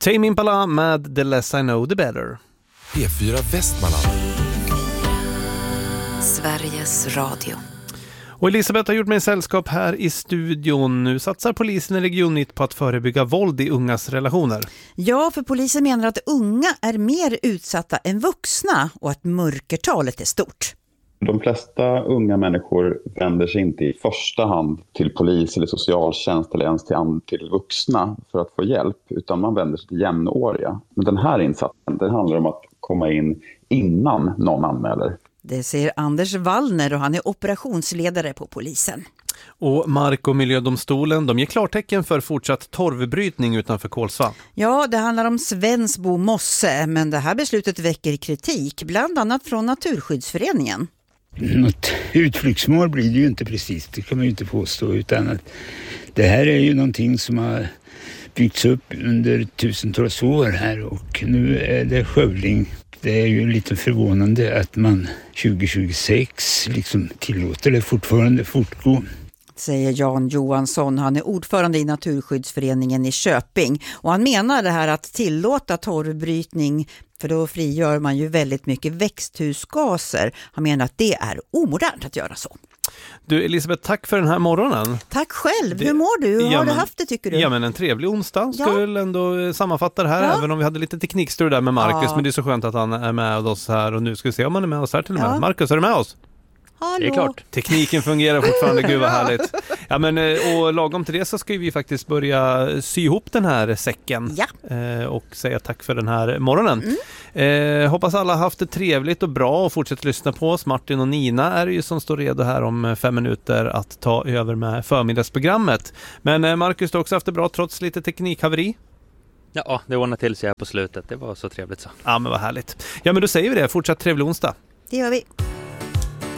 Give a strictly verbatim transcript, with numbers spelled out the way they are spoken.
Tame Impala med The Less I Know The Better. P fyra Västmanland. Sveriges Radio. Och Elisabeth har gjort mig sällskap här i studion. Nu satsar polisen i Region Mitt på att förebygga våld i ungas relationer. Ja, för polisen menar att unga är mer utsatta än vuxna och att mörkertalet är stort. De flesta unga människor vänder sig inte i första hand till polis eller socialtjänst eller ens till, till vuxna för att få hjälp, utan man vänder sig till jämnåriga. Men den här insatsen, det handlar om att komma in innan någon anmäler. Det säger Anders Wallner och han är operationsledare på polisen. Och Mark- och miljödomstolen, de ger klartecken för fortsatt torvbrytning utanför Kolsva. Ja, det handlar om Svensbo mosse, men det här beslutet väcker kritik, bland annat från Naturskyddsföreningen. Något utflyktsmål blir det ju inte precis, det kan man ju inte påstå, utan att det här är ju någonting som har byggts upp under tusentals år här och nu är det skövling. Det är ju lite förvånande att man tjugo tjugosex liksom tillåter det fortfarande fortgå. Säger Jan Johansson, han är ordförande i Naturskyddsföreningen i Köping. Och han menar det här att tillåta torvbrytning, för då frigör man ju väldigt mycket växthusgaser. Han menar att det är omodernt att göra så. Du Elisabeth, tack för den här morgonen. Tack själv, det, hur mår du? Hur ja, har men, du haft det tycker du? Ja men en trevlig onsdag, ska ja. väl ändå sammanfatta det här, ja. Även om vi hade lite teknikstrul där med Marcus, ja. Men det är så skönt att han är med oss här och nu ska vi se om han är med oss här till och med. Ja. Marcus, är du med oss? Hallå. Det är klart. Tekniken fungerar fortfarande, gud vad härligt. Ja, men, och lagom till det så ska vi faktiskt börja sy ihop den här säcken. Ja. eh, och säga tack för den här morgonen. Mm. Eh, hoppas alla har haft det trevligt och bra och fortsätt lyssna på oss. Martin och Nina är ju som står redo här om fem minuter att ta över med förmiddagsprogrammet. Men eh, Marcus, du har också haft det bra trots lite teknikhaveri. Ja, det ordnade till sig här på slutet. Det var så trevligt så. Ja, men vad härligt. Ja, men då säger vi det. Fortsatt trevlig onsdag. Det gör vi.